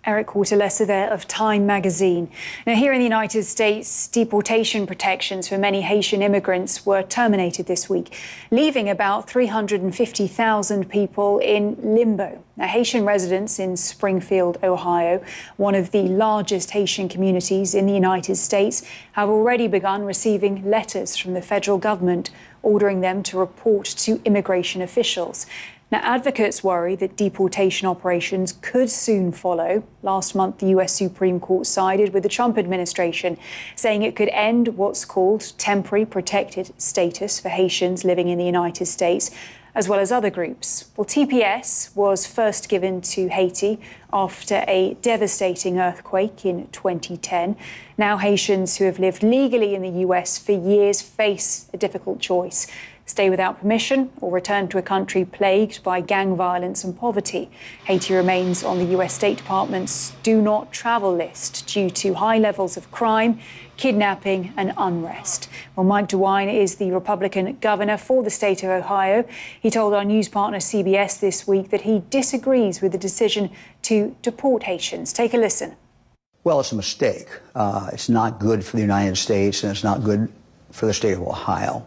Eric Cortellessa there of Time magazine. Now, here in the United States, deportation protections for many Haitian immigrants were terminated this week, leaving about 350,000 people in limbo. Now, Haitian residents in Springfield, Ohio, one of the largest Haitian communities in the United States, have already begun receiving letters from the federal government ordering them to report to immigration officials. Now, advocates worry that deportation operations could soon follow. Last month, the US Supreme Court sided with the Trump administration, saying it could end what's called temporary protected status for Haitians living in the United States, as well as other groups. Well, TPS was first given to Haiti after a devastating earthquake in 2010. Now, Haitians who have lived legally in the US for years face a difficult choice: stay without permission or return to a country plagued by gang violence and poverty. Haiti remains on the US State Department's do not travel list due to high levels of crime, kidnapping and unrest. Well, Mike DeWine is the Republican governor for the state of Ohio. He told our news partner CBS this week that he disagrees with the decision to deport Haitians. Take a listen. Well, it's a mistake. It's not good for the United States, and it's not good for the state of Ohio.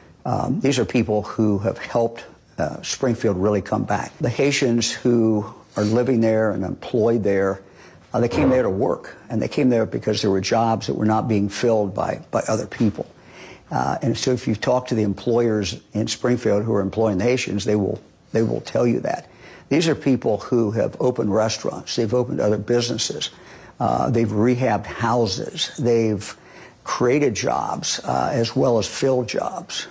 These are people who have helped Springfield really come back. The Haitians who are living there and employed there, they came there to work, and they came there because there were jobs that were not being filled by other people. And so if you talk to the employers in Springfield who are employing the Haitians, they will tell you that. These are people who have opened restaurants, they've opened other businesses, they've rehabbed houses, they've created jobs as well as filled jobs.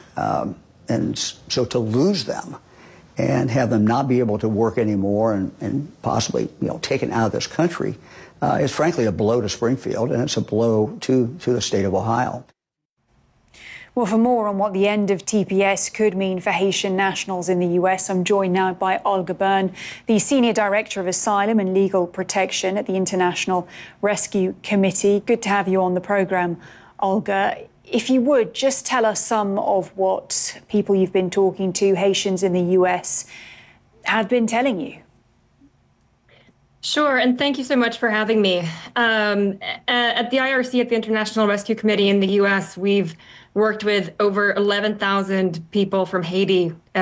And so to lose them and have them not be able to work anymore and possibly, taken out of this country is frankly a blow to Springfield, and it's a blow to the state of Ohio. Well, for more on what the end of TPS could mean for Haitian nationals in the US, I'm joined now by Olga Byrne, the Senior Director of Asylum and Legal Protection at the International Rescue Committee. Good to have you on the program, Olga. If you would, just tell us some of what people you've been talking to, Haitians in the US, have been telling you. Sure, and thank you so much for having me. At the IRC, at the International Rescue Committee in the US, we've worked with over 11,000 people from Haiti